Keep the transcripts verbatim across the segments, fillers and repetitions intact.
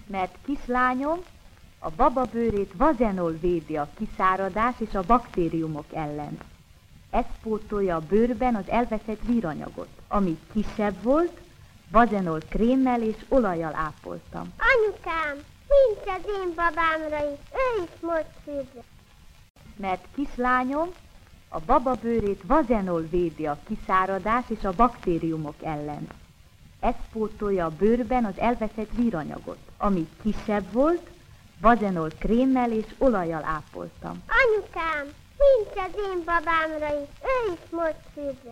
Mert kislányom, a bababőrét vazenol védi a kiszáradás és a baktériumok ellen. Ez pótolja a bőrben az elveszett víranyagot. Ami kisebb volt, vazenol krémmel és olajjal ápoltam. Anyukám, nincs az én babámra is, ő is most fürdő. Mert kislányom, a bababőrét vazenol védi a kiszáradás és a baktériumok ellen. Ez pótolja a bőrben az elveszett víranyagot. Ami kisebb volt, vazenol krémmel és olajjal ápoltam. Anyukám, nincs az én babámra is, ő is most fürdő.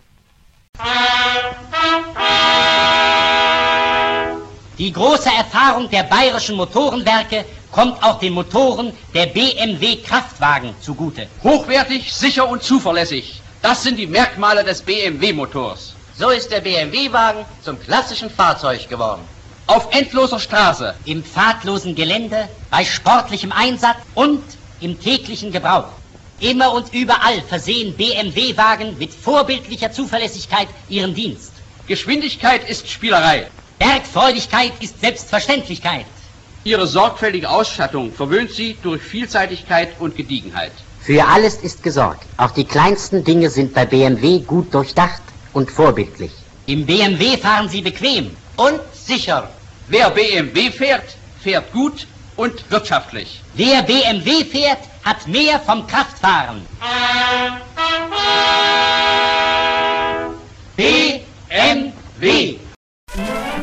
Die große Erfahrung der bayerischen Motorenwerke kommt auch den Motoren der B M W Kraftwagen zugute. Hochwertig, sicher und zuverlässig. Das sind die Merkmale des B M W-Motors. So ist der B M W-Wagen zum klassischen Fahrzeug geworden. Auf endloser Straße, Im pfadlosen Gelände, bei sportlichem Einsatz und im täglichen Gebrauch. Immer und überall versehen B M W-Wagen mit vorbildlicher Zuverlässigkeit ihren Dienst. Geschwindigkeit ist Spielerei. Bergfreudigkeit ist Selbstverständlichkeit. Ihre sorgfältige Ausstattung verwöhnt Sie durch Vielseitigkeit und Gediegenheit. Für alles ist gesorgt. Auch die kleinsten Dinge sind bei B M W gut durchdacht und vorbildlich. Im B M W fahren Sie bequem. Und sicher. Wer B M W fährt, fährt gut und wirtschaftlich. Wer B M W fährt, hat mehr vom Kraftfahren.